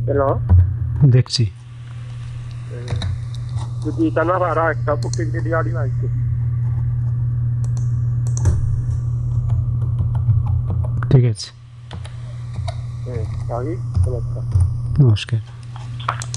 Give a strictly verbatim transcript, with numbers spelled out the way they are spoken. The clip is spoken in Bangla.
হ্যালো, দেখছি। যদি তা না পারা একটা প্রত্যেক দিন গাড়ি লাগছে। ঠিক আছে, হ্যাঁ, গাড়ি, নমস্কার।